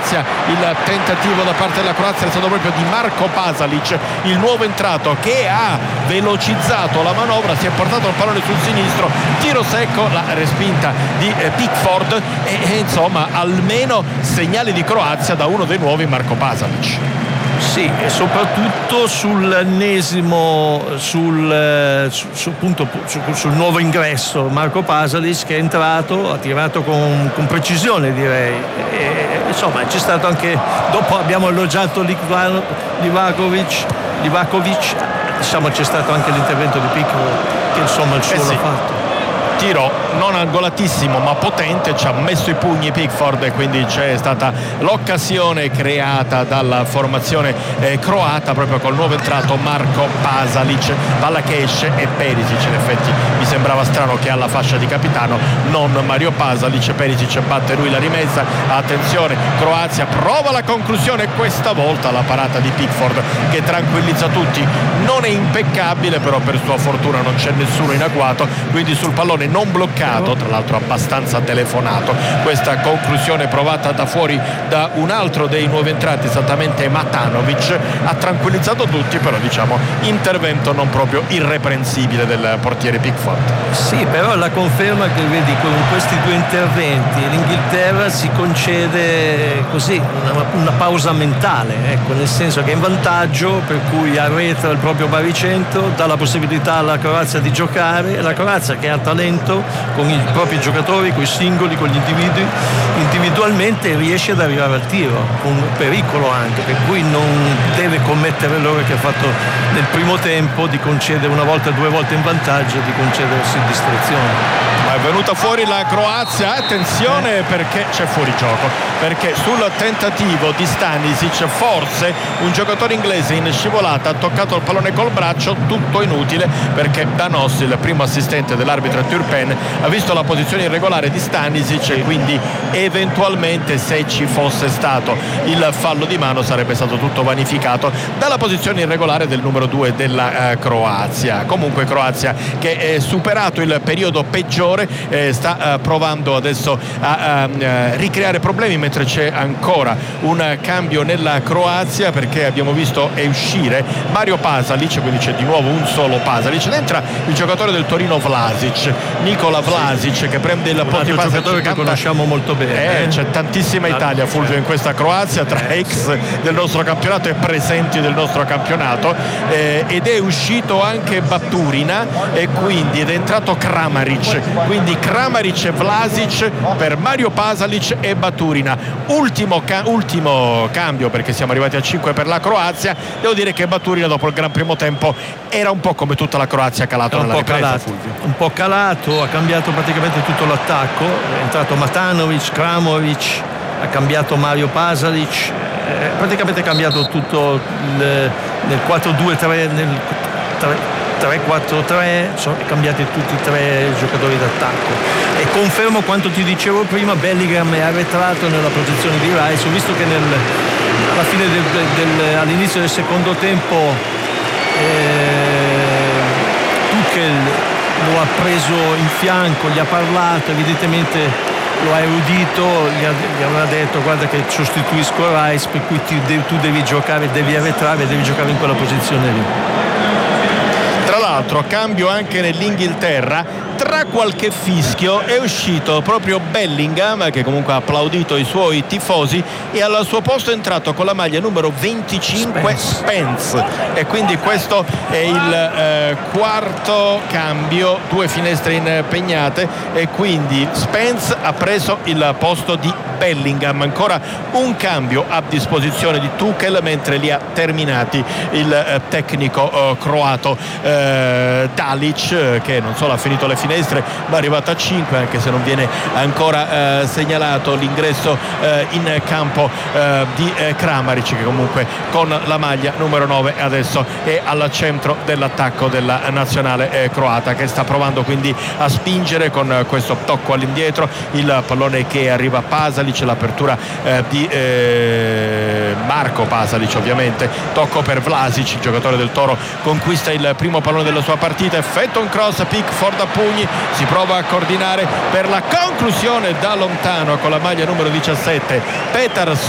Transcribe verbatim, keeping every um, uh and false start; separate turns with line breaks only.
Croazia. Il tentativo da parte della Croazia è stato proprio di Marko Pasalic, il nuovo entrato, che ha velocizzato la manovra, si è portato il pallone sul sinistro, tiro secco, la respinta di eh, Pickford e, e insomma almeno segnali di Croazia da uno dei nuovi Marko Pasalic.
Sì, e soprattutto sull'ennesimo, sul, su, su, appunto, su, sul nuovo ingresso Marko Pasalic, che è entrato, ha tirato con, con precisione, direi. E, insomma, c'è stato anche, dopo abbiamo elogiato Livakovic, Livakovic, diciamo c'è stato anche l'intervento di Pickford, che insomma il suo
eh sì.
l'ha fatto.
Tiro non angolatissimo ma potente, ci ha messo i pugni Pickford e quindi c'è stata l'occasione creata dalla formazione eh, croata proprio col nuovo entrato Marko Pasalic. Palla che esce e Perisic, in effetti mi sembrava strano che alla fascia di capitano non Mario Pasalic. Perisic batte lui la rimessa, attenzione, Croazia prova la conclusione, questa volta la parata di Pickford che tranquillizza tutti, non è impeccabile però per sua fortuna non c'è nessuno in agguato, quindi sul pallone non bloccato, tra l'altro abbastanza telefonato. Questa conclusione provata da fuori da un altro dei nuovi entrati, esattamente Matanovic, ha tranquillizzato tutti, però diciamo intervento non proprio irreprensibile del portiere Pickford.
Sì, però la conferma che vedi con questi due interventi l'Inghilterra si concede così una, una pausa mentale, ecco, nel senso che è in vantaggio, per cui arretra il proprio baricentro, dà la possibilità alla Croazia di giocare, e la Croazia che ha talento con i propri giocatori, con i singoli, con gli individui, individualmente riesce ad arrivare al tiro, con pericolo anche, per cui non deve commettere l'errore che ha fatto nel primo tempo di concedere una volta, due volte in vantaggio, di concedersi distrazione.
Ma è venuta fuori la Croazia, attenzione perché c'è fuori gioco, perché sul tentativo di Stanisic forse un giocatore inglese in scivolata ha toccato il pallone col braccio, tutto inutile perché Danos, il primo assistente dell'arbitro Turpen, ha visto la posizione irregolare di Stanisic e quindi eventualmente se ci fosse stato il fallo di mano sarebbe stato tutto vanificato dalla posizione irregolare del numero due della eh, Croazia. Comunque Croazia che è superato il periodo peggiore, eh, sta eh, provando adesso a, a, a ricreare problemi, mentre c'è ancora un cambio nella Croazia perché abbiamo visto è uscire Mario Pasalic, quindi c'è di nuovo un solo Pasalic, ed entra il giocatore del Torino Vlasic, Nikola Vlasic, sì, che prende il posto di Pasalic,
giocatore che tanta... conosciamo molto bene.
Eh, c'è tantissima Italia, Fulvio, in questa Croazia, tra ex del nostro campionato e presenti del nostro campionato, eh, ed è uscito anche Baturina e quindi ed è entrato Kramaric, quindi Kramaric e Vlasic per Mario Pasalic e Baturina. Ultimo, ca- ultimo cambio, perché siamo arrivati a cinque per la Croazia. Devo dire che Baturina dopo il gran primo tempo era un po' come tutta la Croazia calato
un
nella
po'
ripresa,
calato,
Fulvio.
un po' calato, ha cambiato praticamente tutto l'attacco, è entrato Matanovic, Kramovic, ha cambiato Mario Pasalic, eh, praticamente ha cambiato tutto il, nel quattro due tre, nel tre quattro tre, sono cambiati tutti e tre i giocatori d'attacco, e confermo quanto ti dicevo prima, Bellingham è arretrato nella posizione di Rice. Ho visto che nel, alla fine del, del, all'inizio del secondo tempo eh, Tuchel lo ha preso in fianco, gli ha parlato, evidentemente lo ha erudito, gli, ha, gli aveva detto guarda che sostituisco Rice, per cui ti, de, tu devi giocare, devi arretrare, devi giocare in quella posizione lì.
Tra l'altro cambio anche nell'Inghilterra, tra qualche fischio è uscito proprio Bellingham, che comunque ha applaudito i suoi tifosi, e al suo posto è entrato con la maglia numero venticinque Spence, e quindi questo è il eh, quarto cambio, due finestre impegnate, e quindi Spence ha preso il posto di Bellingham. Ancora un cambio a disposizione di Tuchel, mentre li ha terminati il eh, tecnico eh, croato eh, Dalic, che non solo ha finito le finestre ma è arrivato a cinque, anche se non viene ancora eh, segnalato l'ingresso eh, in campo eh, di eh, Kramaric, che comunque con la maglia numero nove adesso è al centro dell'attacco della nazionale eh, croata, che sta provando quindi a spingere con questo tocco all'indietro, il pallone che arriva a Pasalic, l'apertura eh, di eh, Marko Pasalic, ovviamente tocco per Vlasic, il giocatore del Toro conquista il primo pallone della sua partita, effettua un cross, Pickford a pugni, si prova a coordinare per la conclusione da lontano con la maglia numero diciassette Petar